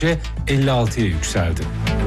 %56'ya yükseldi.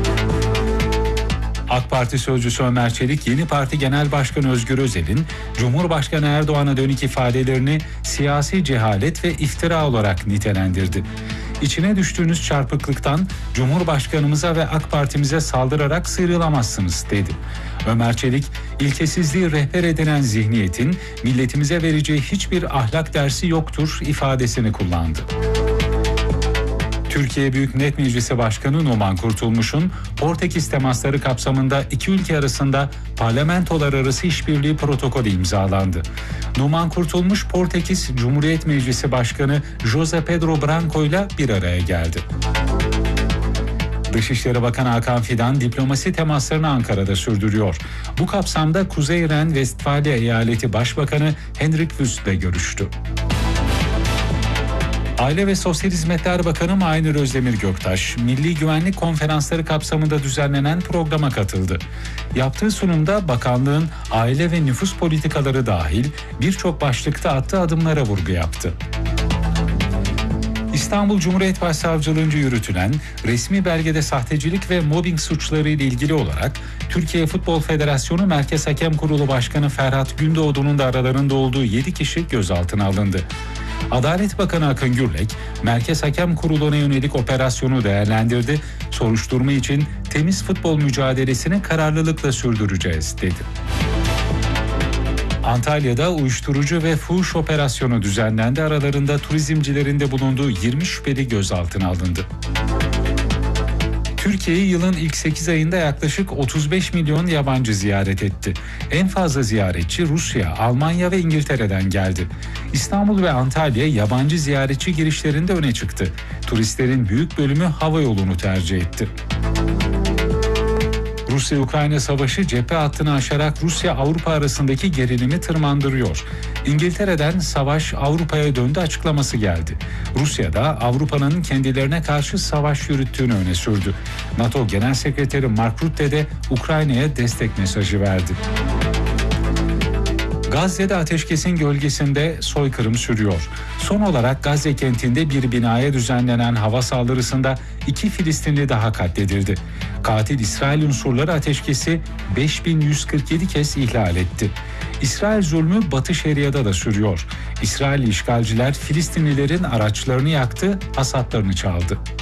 AK Parti sözcüsü Ömer Çelik, yeni parti genel başkanı Özgür Özel'in Cumhurbaşkanı Erdoğan'a dönük ifadelerini siyasi cehalet ve iftira olarak nitelendirdi. İçine düştüğünüz çarpıklıktan Cumhurbaşkanımıza ve AK Parti'mize saldırarak sıyrılamazsınız dedi. Ömer Çelik, ilkesizliği rehber edinen zihniyetin milletimize vereceği hiçbir ahlak dersi yoktur ifadesini kullandı. Türkiye Büyük Millet Meclisi Başkanı Numan Kurtulmuş'un Portekiz temasları kapsamında iki ülke arasında parlamentolar arası işbirliği protokolü imzalandı. Numan Kurtulmuş, Portekiz Cumhuriyet Meclisi Başkanı José Pedro Branco ile bir araya geldi. Dışişleri Bakanı Hakan Fidan diplomasi temaslarını Ankara'da sürdürüyor. Bu kapsamda Kuzey Ren-Vestfalya Eyaleti Başbakanı Henrik Wüst ile görüştü. Aile ve Sosyal Hizmetler Bakanı Mahinur Özdemir Göktaş, Milli Güvenlik Konferansları kapsamında düzenlenen programa katıldı. Yaptığı sunumda bakanlığın aile ve nüfus politikaları dahil birçok başlıkta attığı adımlara vurgu yaptı. İstanbul Cumhuriyet Başsavcılığınca yürütülen resmi belgede sahtecilik ve mobbing suçları ile ilgili olarak Türkiye Futbol Federasyonu Merkez Hakem Kurulu Başkanı Ferhat Gündoğdu'nun da aralarında olduğu 7 kişi gözaltına alındı. Adalet Bakanı Akın Gürlek, Merkez Hakem Kurulu'na yönelik operasyonu değerlendirdi, soruşturma için temiz futbol mücadelesini kararlılıkla sürdüreceğiz dedi. Antalya'da uyuşturucu ve fuhuş operasyonu düzenlendi, aralarında turizmcilerin de bulunduğu 20 şüpheli gözaltına alındı. Türkiye'yi yılın ilk 8 ayında yaklaşık 35 milyon yabancı ziyaret etti. En fazla ziyaretçi Rusya, Almanya ve İngiltere'den geldi. İstanbul ve Antalya yabancı ziyaretçi girişlerinde öne çıktı. Turistlerin büyük bölümü hava yolunu tercih etti. Rusya-Ukrayna savaşı cephe hattını aşarak Rusya-Avrupa arasındaki gerilimi tırmandırıyor. İngiltere'den savaş Avrupa'ya döndü açıklaması geldi. Rusya da Avrupa'nın kendilerine karşı savaş yürüttüğünü öne sürdü. NATO Genel Sekreteri Mark Rutte de Ukrayna'ya destek mesajı verdi. Gazze'de ateşkesin gölgesinde soykırım sürüyor. Son olarak Gazze kentinde bir binaya düzenlenen hava saldırısında 2 Filistinli daha katledildi. Katil İsrail unsurları ateşkesi 5147 kez ihlal etti. İsrail zulmü Batı Şeria'da da sürüyor. İsrail işgalciler Filistinlilerin araçlarını yaktı, hasatlarını çaldı.